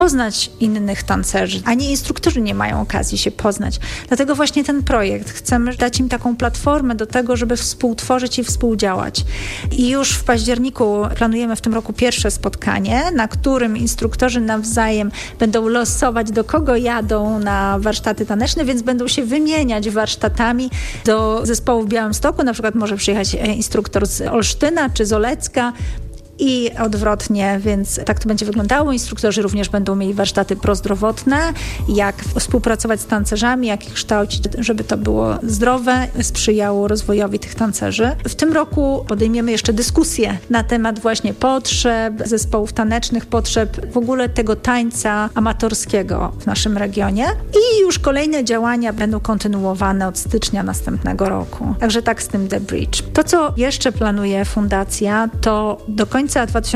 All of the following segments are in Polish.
poznać innych tancerzy. Ani instruktorzy nie mają okazji się poznać. Dlatego właśnie ten projekt. Chcemy dać im taką platformę do tego, żeby współtworzyć i współdziałać. I już w październiku planujemy w tym roku pierwsze spotkanie, na którym instruktorzy nawzajem będą losować, do kogo jadą na warsztaty taneczne, więc będą się wymieniać warsztatami do zespołu w Białymstoku. Na przykład może przyjechać instruktor z Olsztyna czy z Olecka, i odwrotnie, więc tak to będzie wyglądało. Instruktorzy również będą mieli warsztaty prozdrowotne, jak współpracować z tancerzami, jak ich kształcić, żeby to było zdrowe, sprzyjało rozwojowi tych tancerzy. W tym roku podejmiemy jeszcze dyskusję na temat właśnie potrzeb zespołów tanecznych, potrzeb w ogóle tego tańca amatorskiego w naszym regionie i już kolejne działania będą kontynuowane od stycznia następnego roku. Także tak z tym The Bridge. To, co jeszcze planuje fundacja, to do końca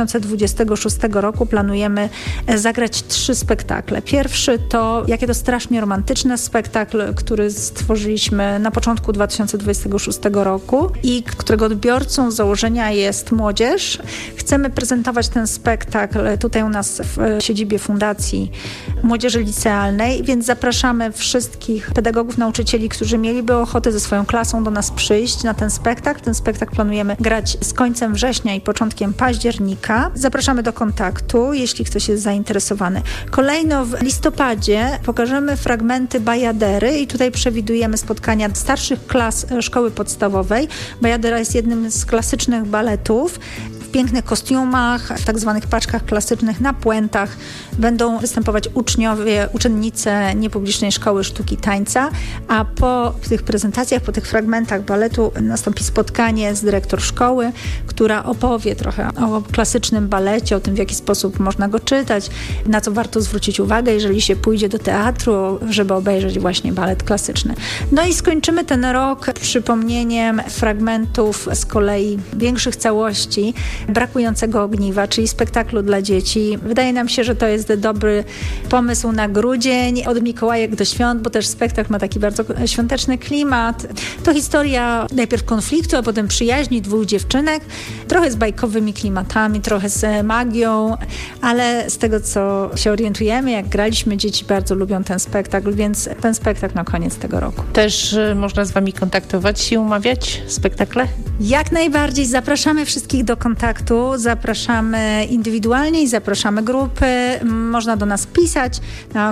2026 roku planujemy zagrać 3 spektakle. Pierwszy to Jakie to strasznie romantyczne spektakl, który stworzyliśmy na początku 2026 roku i którego odbiorcą z założenia jest młodzież. Chcemy prezentować ten spektakl tutaj u nas w siedzibie Fundacji Młodzieży Licealnej, więc zapraszamy wszystkich pedagogów, nauczycieli, którzy mieliby ochotę ze swoją klasą do nas przyjść na ten spektakl. Ten spektakl planujemy grać z końcem września i początkiem października. Zapraszamy do kontaktu, jeśli ktoś jest zainteresowany. Kolejno w listopadzie pokażemy fragmenty Bajadery i tutaj przewidujemy spotkania starszych klas szkoły podstawowej. Bajadera jest jednym z klasycznych baletów. W pięknych kostiumach, w tak zwanych paczkach klasycznych, na puentach będą występować uczniowie, uczennice niepublicznej szkoły sztuki tańca, a po tych prezentacjach, po tych fragmentach baletu nastąpi spotkanie z dyrektor szkoły, która opowie trochę o klasycznym balecie, o tym, w jaki sposób można go czytać, na co warto zwrócić uwagę, jeżeli się pójdzie do teatru, żeby obejrzeć właśnie balet klasyczny. No i skończymy ten rok przypomnieniem fragmentów z kolei większych całości Brakującego ogniwa, czyli spektaklu dla dzieci. Wydaje nam się, że to jest dobry pomysł na grudzień, od Mikołajek do świąt, bo też spektakl ma taki bardzo świąteczny klimat. To historia najpierw konfliktu, a potem przyjaźni 2 dziewczynek, trochę z bajkowymi klimatami, trochę z magią, ale z tego, co się orientujemy, jak graliśmy, dzieci bardzo lubią ten spektakl, więc ten spektakl na koniec tego roku. Też można z wami kontaktować się, umawiać spektakle? Jak najbardziej. Zapraszamy wszystkich do kontaktu. Zapraszamy indywidualnie i zapraszamy grupy. Można do nas pisać na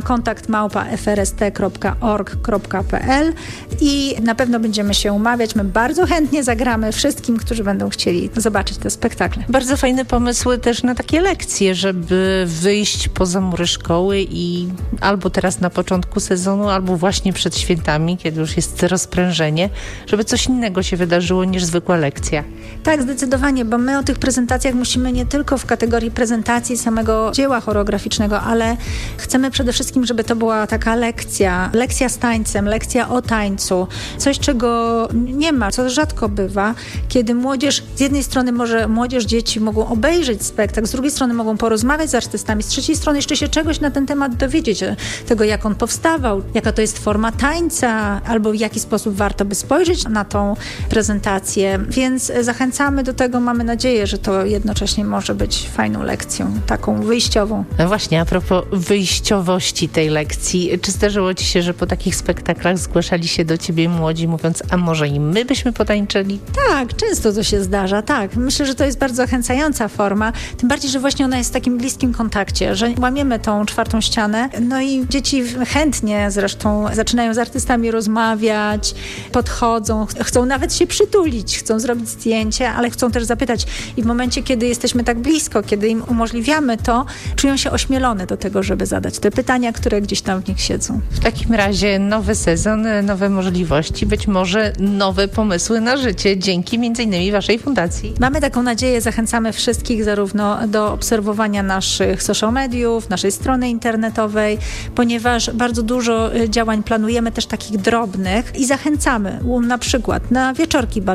kontakt@frst.org.pl i na pewno będziemy się umawiać. My bardzo chętnie zagramy wszystkim, którzy będą chcieli zobaczyć te spektakle. Bardzo fajne pomysły też na takie lekcje, żeby wyjść poza mury szkoły i albo teraz na początku sezonu, albo właśnie przed świętami, kiedy już jest rozprężenie, żeby coś innego się wydarzyło niż zwykła lekcja. Tak, zdecydowanie, bo my o tych prezentacjach musimy nie tylko w kategorii prezentacji samego dzieła choreograficznego, ale chcemy przede wszystkim, żeby to była taka lekcja z tańcem, lekcja o tańcu. Coś, czego nie ma, co rzadko bywa, kiedy młodzież, z jednej strony młodzież, dzieci mogą obejrzeć spektakl, z drugiej strony mogą porozmawiać z artystami, z trzeciej strony jeszcze się czegoś na ten temat dowiedzieć, tego jak on powstawał, jaka to jest forma tańca, albo w jaki sposób warto by spojrzeć na tą prezentację. Więc zachęcamy do tego, mamy nadzieję, że to jednocześnie może być fajną lekcją, taką wyjściową. No właśnie, a propos wyjściowości tej lekcji, czy zdarzyło ci się, że po takich spektaklach zgłaszali się do ciebie młodzi, mówiąc, a może i my byśmy potańczyli? Tak, często to się zdarza, tak. Myślę, że to jest bardzo zachęcająca forma, tym bardziej, że właśnie ona jest w takim bliskim kontakcie, że łamiemy tą 4. ścianę, no i dzieci chętnie zresztą zaczynają z artystami rozmawiać, podchodzą, chcą nawet się przytulić, chcą zrobić zdjęcie, ale chcą też zapytać i w momencie, kiedy jesteśmy tak blisko, kiedy im umożliwiamy to, czują się ośmielone do tego, żeby zadać te pytania, które gdzieś tam w nich siedzą. W takim razie nowy sezon, nowe możliwości, być może nowe pomysły na życie dzięki m.in. waszej fundacji. Mamy taką nadzieję, zachęcamy wszystkich zarówno do obserwowania naszych social mediów, naszej strony internetowej, ponieważ bardzo dużo działań planujemy też takich drobnych i zachęcamy na przykład na wieczorki baletowe,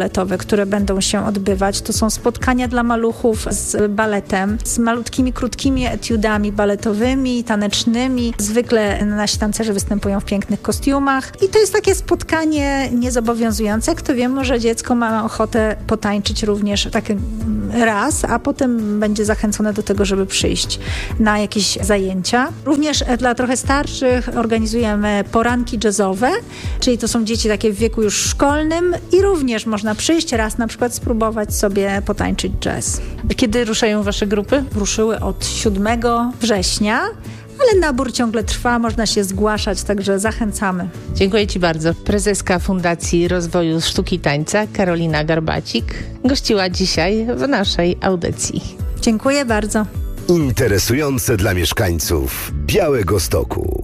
które będą się odbywać. To są spotkania dla maluchów z baletem, z malutkimi, krótkimi etiudami baletowymi, tanecznymi. Zwykle nasi tancerze występują w pięknych kostiumach i to jest takie spotkanie niezobowiązujące. Kto wie, może dziecko ma ochotę potańczyć również taki raz, a potem będzie zachęcone do tego, żeby przyjść na jakieś zajęcia. Również dla trochę starszych organizujemy poranki jazzowe, czyli to są dzieci takie w wieku już szkolnym i również można przyjść raz na przykład spróbować sobie potańczyć jazz. Kiedy ruszają wasze grupy? Ruszyły od 7 września, ale nabór ciągle trwa, można się zgłaszać, także zachęcamy. Dziękuję Ci bardzo. Prezeska Fundacji Rozwoju Sztuki i Tańca Karolina Garbacik gościła dzisiaj w naszej audycji. Dziękuję bardzo. Interesujące dla mieszkańców Białegostoku.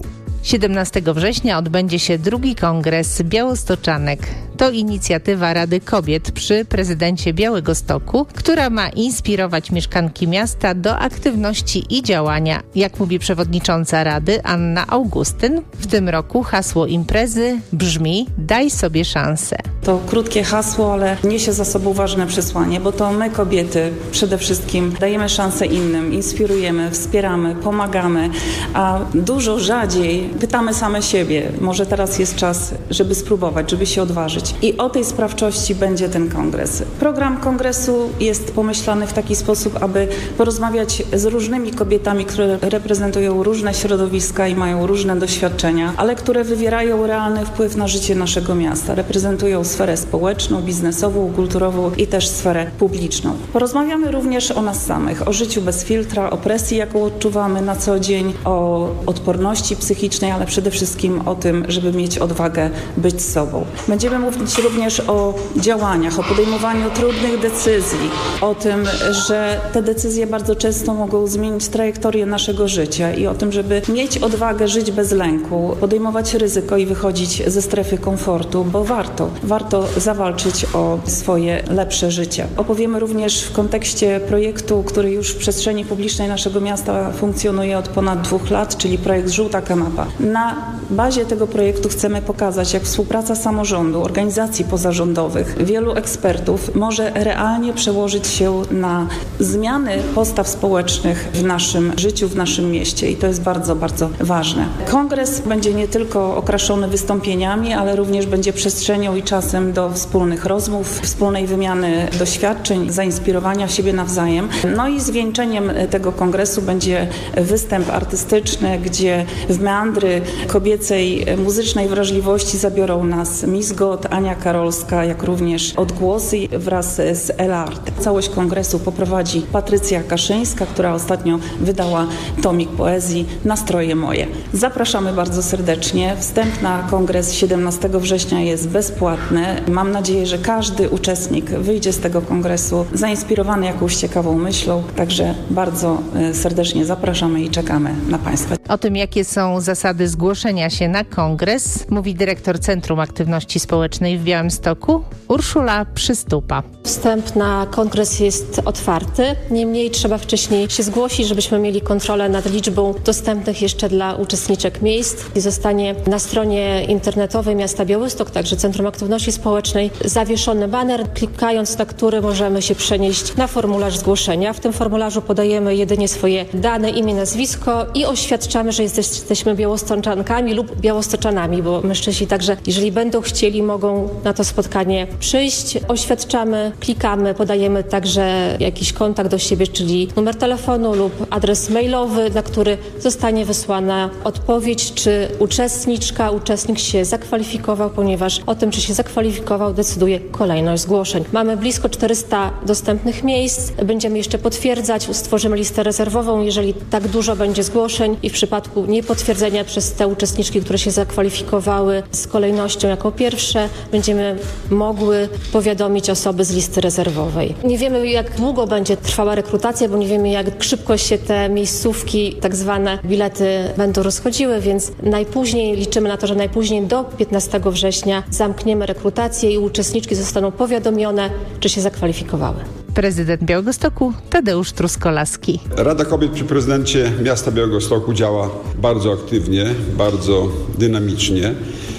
17 września odbędzie się drugi kongres Białostoczanek. To inicjatywa Rady Kobiet przy prezydencie Białegostoku, która ma inspirować mieszkanki miasta do aktywności i działania. Jak mówi przewodnicząca Rady Anna Augustyn, w tym roku hasło imprezy brzmi: daj sobie szansę. To krótkie hasło, ale niesie za sobą ważne przesłanie, bo to my kobiety przede wszystkim dajemy szansę innym, inspirujemy, wspieramy, pomagamy, a dużo rzadziej pytamy same siebie. Może teraz jest czas, żeby spróbować, żeby się odważyć. I o tej sprawczości będzie ten kongres. Program kongresu jest pomyślany w taki sposób, aby porozmawiać z różnymi kobietami, które reprezentują różne środowiska i mają różne doświadczenia, ale które wywierają realny wpływ na życie naszego miasta. Reprezentują sferę społeczną, biznesową, kulturową i też sferę publiczną. Porozmawiamy również o nas samych, o życiu bez filtra, o presji, jaką odczuwamy na co dzień, o odporności psychicznej, ale przede wszystkim o tym, żeby mieć odwagę być sobą. Będziemy mówić również o działaniach, o podejmowaniu trudnych decyzji, o tym, że te decyzje bardzo często mogą zmienić trajektorię naszego życia i o tym, żeby mieć odwagę żyć bez lęku, podejmować ryzyko i wychodzić ze strefy komfortu, bo warto zawalczyć o swoje lepsze życie. Opowiemy również w kontekście projektu, który już w przestrzeni publicznej naszego miasta funkcjonuje od ponad 2 lat, czyli projekt Żółta Kanapa. Na bazie tego projektu chcemy pokazać, jak współpraca samorządu, organizacji pozarządowych, wielu ekspertów może realnie przełożyć się na zmiany postaw społecznych w naszym życiu, w naszym mieście i to jest bardzo, bardzo ważne. Kongres będzie nie tylko okraszony wystąpieniami, ale również będzie przestrzenią i czasem do wspólnych rozmów, wspólnej wymiany doświadczeń, zainspirowania siebie nawzajem. No i zwieńczeniem tego kongresu będzie występ artystyczny, gdzie w meandry kobiecej muzycznej wrażliwości zabiorą nas Miss God, Ania Karolska, jak również Odgłosy wraz z Elart. Całość kongresu poprowadzi Patrycja Kaszyńska, która ostatnio wydała tomik poezji Nastroje moje. Zapraszamy bardzo serdecznie. Wstęp na kongres 17 września jest bezpłatny. Mam nadzieję, że każdy uczestnik wyjdzie z tego kongresu zainspirowany jakąś ciekawą myślą. Także bardzo serdecznie zapraszamy i czekamy na Państwa. O tym, jakie są zasady zgłoszenia się na kongres, mówi dyrektor Centrum Aktywności Społecznej w Białymstoku Urszula Przystupa. Wstęp na kongres jest otwarty, niemniej trzeba wcześniej się zgłosić, żebyśmy mieli kontrolę nad liczbą dostępnych jeszcze dla uczestniczek miejsc i zostanie na stronie internetowej miasta Białystok, także Centrum Aktywności Społecznej, zawieszony baner, klikając na który możemy się przenieść na formularz zgłoszenia. W tym formularzu podajemy jedynie swoje dane, imię, nazwisko i oświadczamy, że jesteśmy białostoczankami lub białostoczanami, bo mężczyźni także, jeżeli będą chcieli, mogą na to spotkanie przyjść. Oświadczamy, klikamy, podajemy także jakiś kontakt do siebie, czyli numer telefonu lub adres mailowy, na który zostanie wysłana odpowiedź, czy uczestnik się zakwalifikował, ponieważ o tym, czy się zakwalifikował, decyduje kolejność zgłoszeń. Mamy blisko 400 dostępnych miejsc. Będziemy jeszcze potwierdzać, stworzymy listę rezerwową, jeżeli tak dużo będzie zgłoszeń i w przypadku niepotwierdzenia przez te uczestniczki, które się zakwalifikowały z kolejnością jako pierwsze, będziemy mogły powiadomić osoby z listy rezerwowej. Nie wiemy, jak długo będzie trwała rekrutacja, bo nie wiemy, jak szybko się te miejscówki, tak zwane bilety, będą rozchodziły, więc liczymy na to, że najpóźniej do 15 września zamkniemy rekrutację i uczestniczki zostaną powiadomione, czy się zakwalifikowały. Prezydent Białegostoku Tadeusz Truskolaski. Rada Kobiet przy prezydencie miasta Białegostoku działa bardzo aktywnie, bardzo dynamicznie.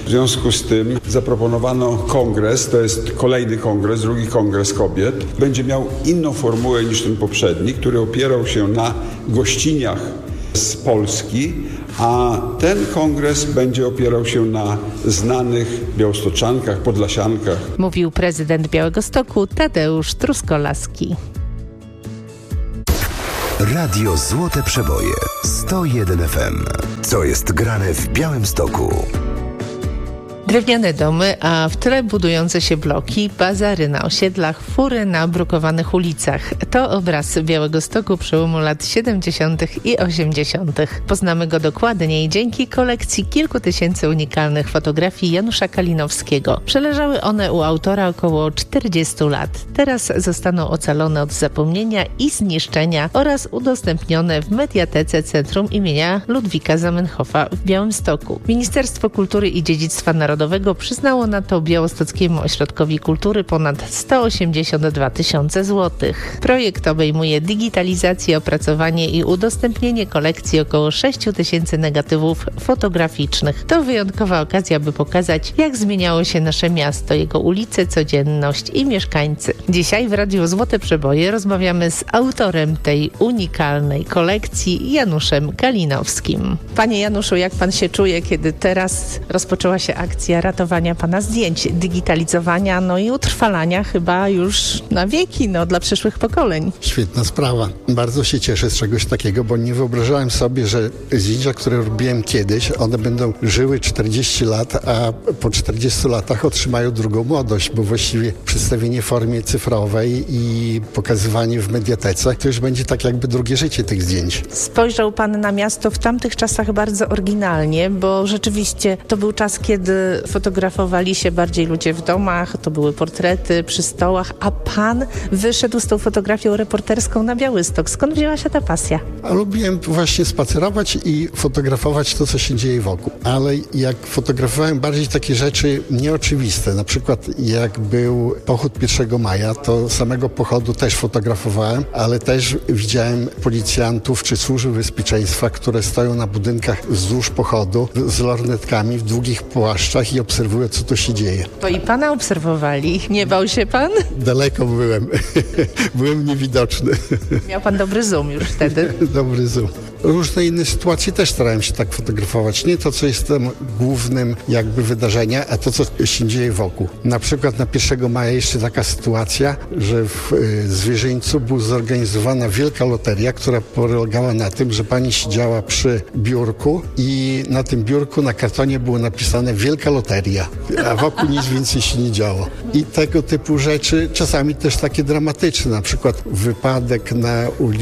W związku z tym zaproponowano kongres, to jest kolejny kongres, drugi kongres kobiet. Będzie miał inną formułę niż ten poprzedni, który opierał się na gościniach z Polski, a ten kongres będzie opierał się na znanych białostoczankach, podlasiankach. Mówił prezydent Białegostoku Tadeusz Truskolaski. Radio Złote Przeboje 101 FM. Co jest grane w Białymstoku? Drewniane domy, a w tle budujące się bloki, bazary na osiedlach, fury na brukowanych ulicach. To obraz Białegostoku przełomu lat 70. i 80. Poznamy go dokładniej dzięki kolekcji kilku tysięcy unikalnych fotografii Janusza Kalinowskiego. Przeleżały one u autora około 40 lat. Teraz zostaną ocalone od zapomnienia i zniszczenia oraz udostępnione w mediatece Centrum imienia Ludwika Zamenhofa w Białymstoku. Ministerstwo Kultury i Dziedzictwa Narodowego przyznało na to Białostockiemu Ośrodkowi Kultury ponad 182 000 złotych. Projekt obejmuje digitalizację, opracowanie i udostępnienie kolekcji około 6 000 negatywów fotograficznych. To wyjątkowa okazja, by pokazać, jak zmieniało się nasze miasto, jego ulice, codzienność i mieszkańcy. Dzisiaj w Radiu Złote Przeboje rozmawiamy z autorem tej unikalnej kolekcji, Januszem Kalinowskim. Panie Januszu, jak pan się czuje, kiedy teraz rozpoczęła się akcja ratowania pana zdjęć, digitalizowania, i utrwalania chyba już na wieki, dla przyszłych pokoleń? Świetna sprawa. Bardzo się cieszę z czegoś takiego, bo nie wyobrażałem sobie, że zdjęcia, które robiłem kiedyś, one będą żyły 40 lat, a po 40 latach otrzymają drugą młodość, bo właściwie przedstawienie w formie cyfrowej i pokazywanie w mediatece, to już będzie tak jakby drugie życie tych zdjęć. Spojrzał pan na miasto w tamtych czasach bardzo oryginalnie, bo rzeczywiście to był czas, kiedy fotografowali się bardziej ludzie w domach, to były portrety przy stołach, a pan wyszedł z tą fotografią reporterską na Białystok. Skąd wzięła się ta pasja? A lubiłem właśnie spacerować i fotografować to, co się dzieje wokół. Ale jak fotografowałem bardziej takie rzeczy nieoczywiste, na przykład jak był pochód 1 maja, to samego pochodu też fotografowałem, ale też widziałem policjantów czy służby bezpieczeństwa, które stoją na budynkach wzdłuż pochodu z lornetkami w długich płaszczach i obserwują, co tu się dzieje. To i pana obserwowali. Nie bał się pan? Daleko byłem. Byłem niewidoczny. Miał pan dobry zoom już wtedy. Dobry zoom. Różne inne sytuacje też starałem się tak fotografować. Nie to, co jest tam głównym jakby wydarzenia, a to, co się dzieje wokół. Na przykład na 1 maja jeszcze taka sytuacja, że w Zwierzyńcu była zorganizowana wielka loteria, która polegała na tym, że pani siedziała przy biurku i na tym biurku na kartonie było napisane wielka loteria, a wokół nic więcej się nie działo. I tego typu rzeczy, czasami też takie dramatyczne, na przykład wypadek na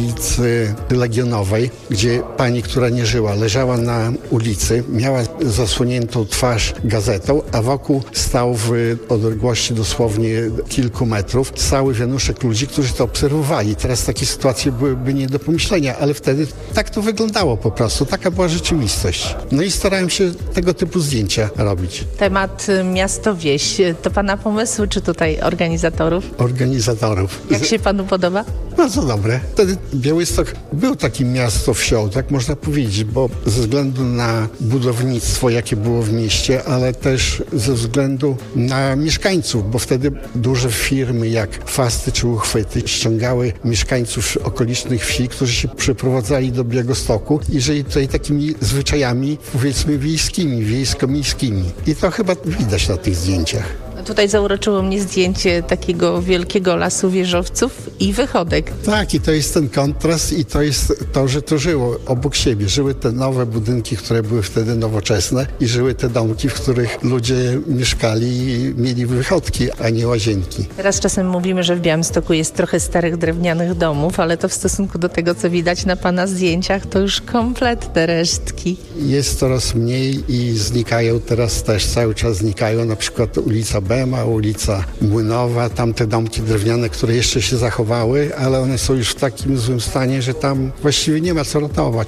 ulicy Legionowej, gdzie pani, która nie żyła, leżała na ulicy, miała zasłoniętą twarz gazetą, a wokół stał w odległości dosłownie kilku metrów cały wianuszek ludzi, którzy to obserwowali. Teraz takie sytuacje byłyby nie do pomyślenia, ale wtedy tak to wyglądało po prostu. Taka była rzeczywistość. I starałem się tego typu zdjęcia robić. Temat miasto-wieś, to pana pomysł, czy tutaj organizatorów? Organizatorów. Jak się panu podoba? Bardzo dobre. Wtedy Białystok był takim miasto-wsią, tak można powiedzieć, bo ze względu na budownictwo, jakie było w mieście, ale też ze względu na mieszkańców, bo wtedy duże firmy jak Fasty czy Uchwyty ściągały mieszkańców okolicznych wsi, którzy się przyprowadzali do Białegostoku i żyli tutaj takimi zwyczajami, powiedzmy, wiejsko-miejskimi. I to chyba widać na tych zdjęciach. Tutaj zauroczyło mnie zdjęcie takiego wielkiego lasu wieżowców i wychodek. Tak, i to jest ten kontrast i to jest to, że to żyło obok siebie. Żyły te nowe budynki, które były wtedy nowoczesne i żyły te domki, w których ludzie mieszkali i mieli wychodki, a nie łazienki. Teraz czasem mówimy, że w Białymstoku jest trochę starych drewnianych domów, ale to w stosunku do tego, co widać na pana zdjęciach, to już kompletne resztki. Jest coraz mniej i znikają teraz też, cały czas znikają, na przykład ulica Bema, ulica Młynowa, tamte domki drewniane, które jeszcze się zachowały, ale one są już w takim złym stanie, że tam właściwie nie ma co ratować.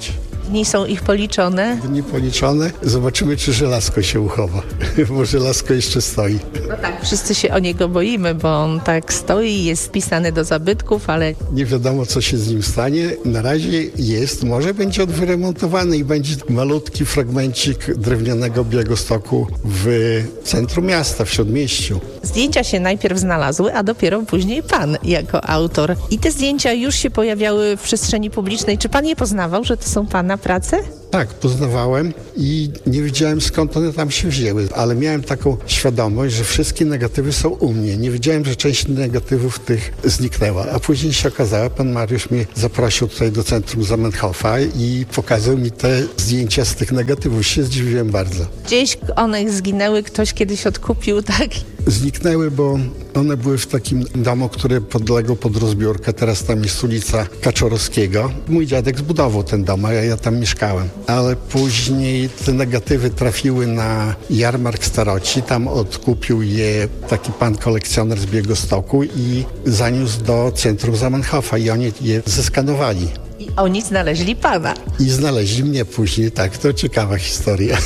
Dni są ich policzone. Dni policzone. Zobaczymy, czy żelazko się uchowa, bo żelazko jeszcze stoi. No tak, wszyscy się o niego boimy, bo on tak stoi, jest wpisany do zabytków, ale... Nie wiadomo, co się z nim stanie. Na razie jest, może będzie odwyremontowany i będzie malutki fragmencik drewnianego Białegostoku w centrum miasta, w Śródmieściu. Zdjęcia się najpierw znalazły, a dopiero później pan jako autor. I te zdjęcia już się pojawiały w przestrzeni publicznej. Czy pan je poznawał, że to są pana prace? Tak, poznawałem i nie wiedziałem, skąd one tam się wzięły, ale miałem taką świadomość, że wszystkie negatywy są u mnie. Nie wiedziałem, że część negatywów tych zniknęła, a później się okazało, pan Mariusz mnie zaprosił tutaj do centrum Zamenhofa i pokazał mi te zdjęcia z tych negatywów. Się zdziwiłem bardzo. Gdzieś one zginęły, ktoś kiedyś odkupił, tak? Zniknęły, bo one były w takim domu, który podlegał pod rozbiórkę. Teraz tam jest ulica Kaczorowskiego. Mój dziadek zbudował ten dom, a ja tam mieszkałem. Ale później te negatywy trafiły na jarmark staroci. Tam odkupił je taki pan kolekcjoner z Białegostoku i zaniósł do centrum Zamenhofa i oni je zeskanowali. I oni znaleźli pana. I znaleźli mnie później, tak, to ciekawa historia.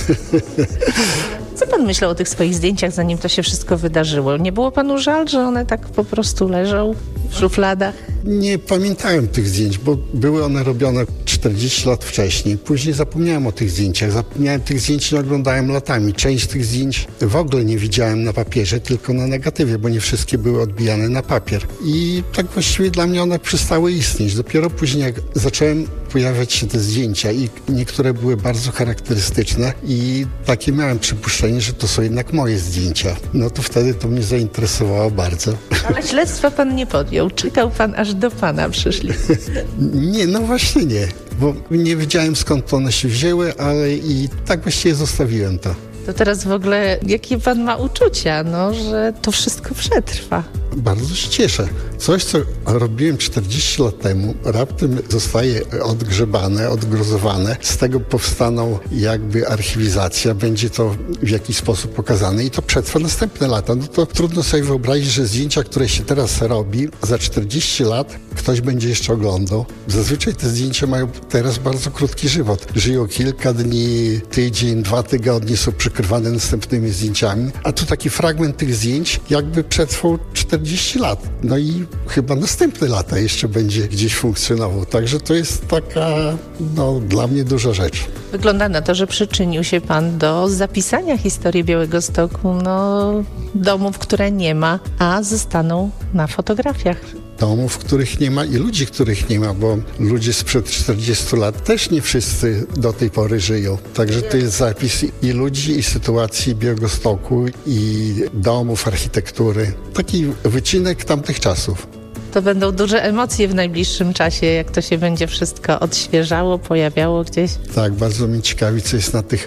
Co pan myślał o tych swoich zdjęciach, zanim to się wszystko wydarzyło? Nie było panu żal, że one tak po prostu leżą w szufladach? Nie pamiętałem tych zdjęć, bo były one robione 40 lat wcześniej. Później zapomniałem o tych zdjęciach. Zapomniałem tych zdjęć, nie oglądałem latami. Część tych zdjęć w ogóle nie widziałem na papierze, tylko na negatywie, bo nie wszystkie były odbijane na papier. I tak właściwie dla mnie one przestały istnieć. Dopiero później, jak zacząłem pojawiać się te zdjęcia i niektóre były bardzo charakterystyczne i takie miałem przypuszczenie, że to są jednak moje zdjęcia. No to wtedy to mnie zainteresowało bardzo. Ale śledztwa pan nie podjął. Czekał pan, aż do pana przyszli. Nie, no właśnie nie, bo nie wiedziałem, skąd one się wzięły, ale i tak właściwie zostawiłem to. To teraz w ogóle, jakie pan ma uczucia, no, że to wszystko przetrwa? Bardzo się cieszę. Coś, co robiłem 40 lat temu, raptem zostaje odgrzebane, odgruzowane. Z tego powstaną jakby archiwizacja, będzie to w jakiś sposób pokazane i to przetrwa następne lata. No to trudno sobie wyobrazić, że zdjęcia, które się teraz robi, za 40 lat ktoś będzie jeszcze oglądał. Zazwyczaj te zdjęcia mają teraz bardzo krótki żywot. Żyją kilka dni, tydzień, 2 tygodnie, są przykrywane następnymi zdjęciami, a tu taki fragment tych zdjęć jakby przetrwał 40 lat. No i chyba następne lata jeszcze będzie gdzieś funkcjonował. Także to jest taka, no, dla mnie duża rzecz. Wygląda na to, że przyczynił się pan do zapisania historii Białegostoku, no, domów, które nie ma, a zostaną na fotografiach. Domów, których nie ma i ludzi, których nie ma, bo ludzie sprzed 40 lat też nie wszyscy do tej pory żyją. Także to jest zapis i ludzi, i sytuacji Białegostoku, i domów, architektury. Taki wycinek tamtych czasów. To będą duże emocje w najbliższym czasie, jak to się będzie wszystko odświeżało, pojawiało gdzieś. Tak, bardzo mnie ciekawi, co jest na tych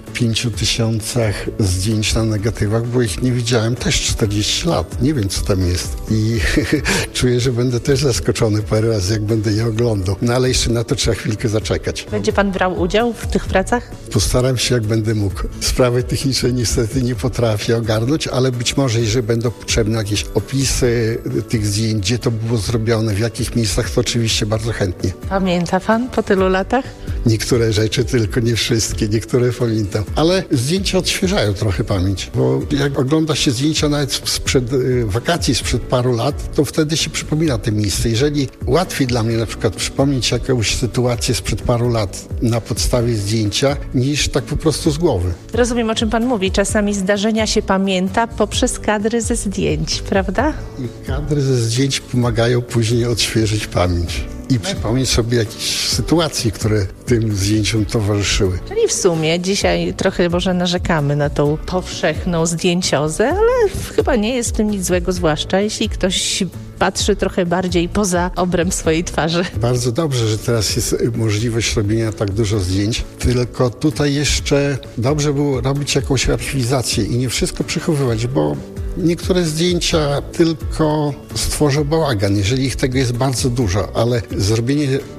5000 zdjęć na negatywach, bo ich nie widziałem też 40 lat. Nie wiem, co tam jest. I czuję, że będę też zaskoczony parę razy, jak będę je oglądał. No ale jeszcze na to trzeba chwilkę zaczekać. Będzie pan brał udział w tych pracach? Postaram się, jak będę mógł. Sprawy techniczne niestety nie potrafię ogarnąć, ale być może, jeżeli będą potrzebne jakieś opisy tych zdjęć, gdzie to było zrobione, w jakich miejscach, to oczywiście bardzo chętnie. Pamięta pan po tylu latach? Niektóre rzeczy, tylko nie wszystkie, niektóre pamiętam. Ale zdjęcia odświeżają trochę pamięć, bo jak ogląda się zdjęcia nawet sprzed wakacji, sprzed paru lat, to wtedy się przypomina te miejsce. Jeżeli łatwiej dla mnie na przykład przypomnieć jakąś sytuację sprzed paru lat na podstawie zdjęcia, niż tak po prostu z głowy. Rozumiem, o czym pan mówi. Czasami zdarzenia się pamięta poprzez kadry ze zdjęć, prawda? I kadry ze zdjęć pomagają później odświeżyć pamięć i przypomnieć sobie jakieś sytuacje, które tym zdjęciom towarzyszyły. Czyli w sumie dzisiaj trochę może narzekamy na tą powszechną zdjęciozę, ale chyba nie jest w tym nic złego, zwłaszcza jeśli ktoś patrzy trochę bardziej poza obręb swojej twarzy. Bardzo dobrze, że teraz jest możliwość robienia tak dużo zdjęć, tylko tutaj jeszcze dobrze było robić jakąś archiwizację i nie wszystko przechowywać, bo niektóre zdjęcia tylko stworzą bałagan, jeżeli ich tego jest bardzo dużo, ale zrobienie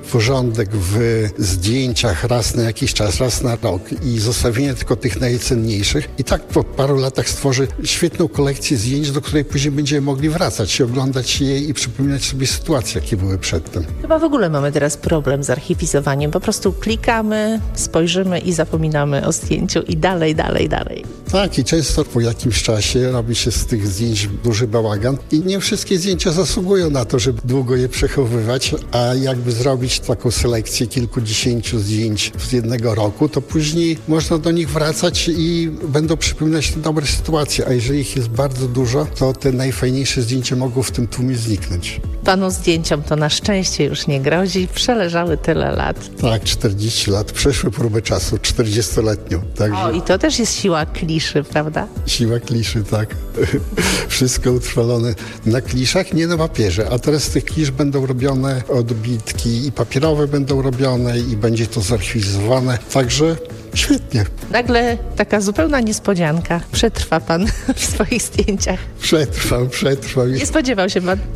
porządek w zdjęciach raz na jakiś czas, raz na rok i zostawienie tylko tych najcenniejszych i tak po paru latach stworzy świetną kolekcję zdjęć, do której później będziemy mogli wracać i oglądać je i przypominać sobie sytuacje, jakie były przedtem. Chyba w ogóle mamy teraz problem z archiwizowaniem. Po prostu klikamy, spojrzymy i zapominamy o zdjęciu i dalej. Tak, i często po jakimś czasie robi się z tych zdjęć duży bałagan i nie wszystkie zdjęcia zasługują na to, żeby długo je przechowywać, a jakby zrobić taką selekcję kilkudziesięciu zdjęć z jednego roku, to później można do nich wracać i będą przypominać te dobre sytuacje, a jeżeli ich jest bardzo dużo, to te najfajniejsze zdjęcia mogą w tym tłumie zniknąć. Panu zdjęciom to na szczęście już nie grozi, przeleżały tyle lat. Tak, 40 lat, przeszły próbę czasu, 40-letnią. Także... O, i to też jest siła kliszy, prawda? Siła kliszy, tak. Wszystko utrwalone na kliszach, nie na papierze. A teraz z tych klisz będą robione odbitki i papierowe będą robione i będzie to zarchiwizowane. Także świetnie. Nagle taka zupełna niespodzianka. Przetrwa pan w swoich zdjęciach. Przetrwam. Nie spodziewał się pan?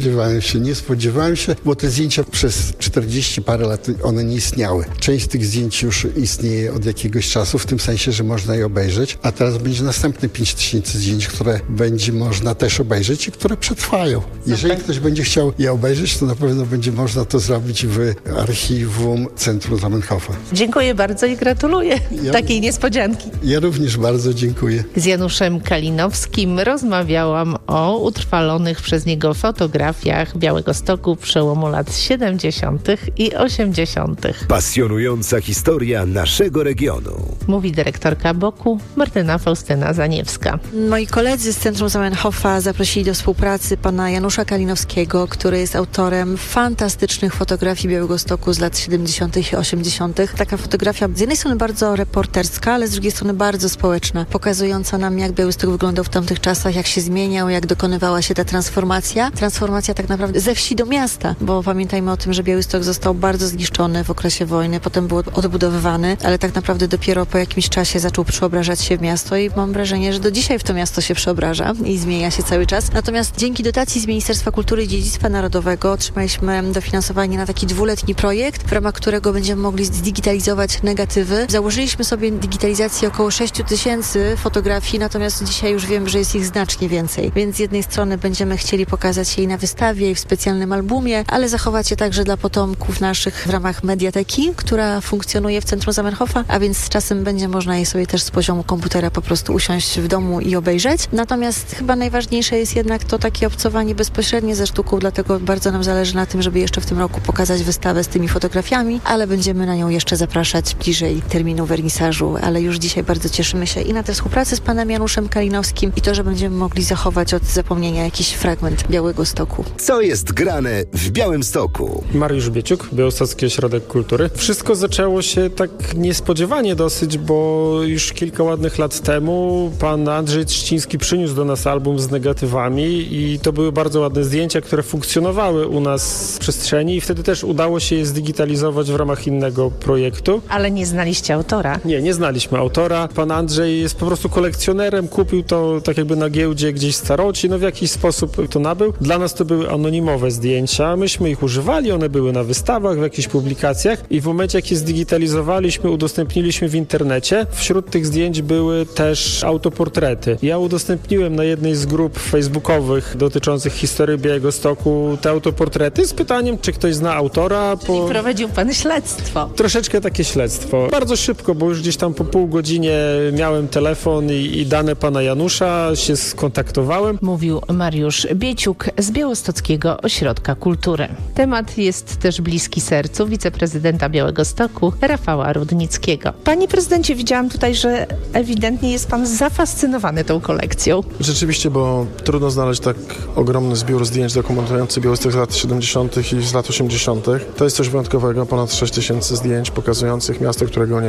Nie spodziewałem się, bo te zdjęcia przez 40 parę lat one nie istniały. Część z tych zdjęć już istnieje od jakiegoś czasu, w tym sensie, że można je obejrzeć, a teraz będzie następne 5000 zdjęć, które będzie można też obejrzeć i które przetrwają. Jeżeli ktoś będzie chciał je obejrzeć, to na pewno będzie można to zrobić w archiwum Centrum Zamenhofa. Dziękuję bardzo i gratuluję takiej niespodzianki. Ja również bardzo dziękuję. Z Januszem Kalinowskim rozmawiałam o utrwalonych przez niego fotografiach Białegostoku przełomu lat 70. i 80. Pasjonująca historia naszego regionu. Mówi dyrektorka BOK-u Martyna Faustyna Zaniewska. Moi koledzy z Centrum Zamenhofa zaprosili do współpracy pana Janusza Kalinowskiego, który jest autorem fantastycznych fotografii Białegostoku z lat 70. i 80. Taka fotografia z jednej strony bardzo reporterska, ale z drugiej strony bardzo społeczna, pokazująca nam, jak Białystok wyglądał w tamtych czasach, jak się zmieniał, jak dokonywała się ta transformacja. Transformacja tak naprawdę ze wsi do miasta, bo pamiętajmy o tym, że Białystok został bardzo zniszczony w okresie wojny, potem był odbudowywany, ale tak naprawdę dopiero po jakimś czasie zaczął przeobrażać się w miasto i mam wrażenie, że do dzisiaj w to miasto się przeobraża i zmienia się cały czas. Natomiast dzięki dotacji z Ministerstwa Kultury i Dziedzictwa Narodowego otrzymaliśmy dofinansowanie na taki 2-letni projekt, w ramach którego będziemy mogli zdigitalizować negatywy. Założyliśmy sobie digitalizację około 6000 fotografii, natomiast dzisiaj już wiem, że jest ich znacznie więcej. Więc z jednej strony będziemy chcieli pokazać je na wystawie i w specjalnym albumie, ale zachować je także dla potomków naszych w ramach mediateki, która funkcjonuje w Centrum Zamenhofa, a więc z czasem będzie można je sobie też z poziomu komputera po prostu usiąść w domu i obejrzeć. Natomiast chyba najważniejsze jest jednak to takie obcowanie bezpośrednie ze sztuką, dlatego bardzo nam zależy na tym, żeby jeszcze w tym roku pokazać wystawę z tymi fotografiami, ale będziemy na nią jeszcze zapraszać bliżej terminu wernisażu, ale już dzisiaj bardzo cieszymy się i na tę współpracę z panem Januszem Kalinowskim i to, że będziemy mogli zachować od zapomnienia jakiś fragment Białegostoku. Co jest grane w Białymstoku? Mariusz Bieciuk, Białostocki Ośrodek Kultury. Wszystko zaczęło się tak niespodziewanie dosyć, bo już kilka ładnych lat temu pan Andrzej Trzciński przyniósł do nas album z negatywami i to były bardzo ładne zdjęcia, które funkcjonowały u nas w przestrzeni i wtedy też udało się je zdigitalizować w ramach innego projektu. Ale nie znaliście autora? Nie znaliśmy autora. Pan Andrzej jest po prostu kolekcjonerem, kupił to tak jakby na giełdzie gdzieś w Staroci, w jakiś sposób to nabył. Dla nas to były anonimowe zdjęcia, myśmy ich używali, one były na wystawach, w jakichś publikacjach i w momencie jak je zdigitalizowaliśmy, udostępniliśmy w internecie, wśród tych zdjęć były też autoportrety. Ja udostępniłem na jednej z grup facebookowych dotyczących historii Białegostoku te autoportrety z pytaniem, czy ktoś zna autora. Czyli prowadził pan śledztwo. Troszeczkę takie śledztwo. Bardzo szybko, bo już gdzieś tam po pół godzinie miałem telefon i dane pana Janusza, się skontaktowałem. Mówił Mariusz Bieciuk z Białostockiego Ośrodka Kultury. Temat jest też bliski sercu wiceprezydenta Białegostoku Rafała Rudnickiego. Panie prezydencie, widziałam tutaj, że ewidentnie jest pan zafascynowany tą kolekcją. Rzeczywiście, bo trudno znaleźć tak ogromny zbiór zdjęć dokumentujący Białystok z lat 70. i z lat 80. To jest coś wyjątkowego, ponad 6000 zdjęć pokazujących miasto, którego nie ma.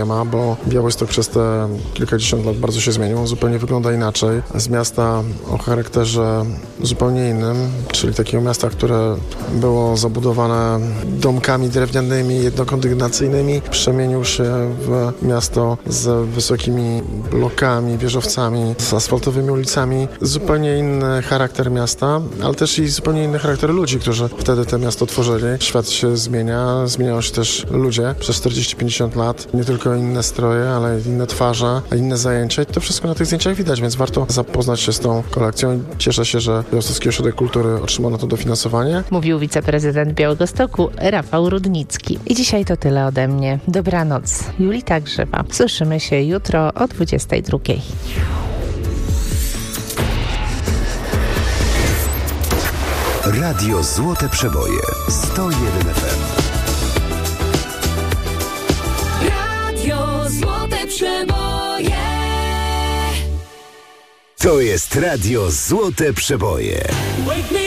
ma, bo Białystok przez te kilkadziesiąt lat bardzo się zmienił. On zupełnie wygląda inaczej. Z miasta o charakterze zupełnie innym, czyli takiego miasta, które było zabudowane domkami drewnianymi, jednokondygnacyjnymi, przemienił się w miasto z wysokimi blokami, wieżowcami, z asfaltowymi ulicami. Zupełnie inny charakter miasta, ale też i zupełnie inny charakter ludzi, którzy wtedy to miasto tworzyli. Świat się zmienia, zmieniają się też ludzie przez 40-50 lat. Nie tylko inne stroje, ale inne twarze, inne zajęcia. I to wszystko na tych zdjęciach widać, więc warto zapoznać się z tą kolekcją. Cieszę się, że Białostocki Ośrodek Kultury otrzymał na to dofinansowanie. Mówił wiceprezydent Białegostoku Rafał Rudnicki. I dzisiaj to tyle ode mnie. Dobranoc. Julita Grzywa. Słyszymy się jutro o 22:00. Radio Złote Przeboje 101 FM. Radio Złote Przeboje. To jest Radio Złote Przeboje.